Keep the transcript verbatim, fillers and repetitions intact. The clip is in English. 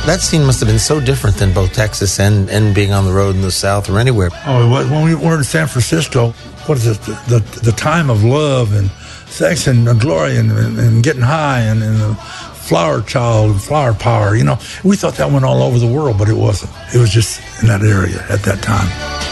That scene must have been so different than both Texas and, and being on the road in the South or anywhere. Oh, it was, when we were in San Francisco, what is it, the, the, the time of love and sex and glory and, and, and getting high and, and the flower child and flower power, you know. We thought that went all over the world, but it wasn't. It was just in that area at that time.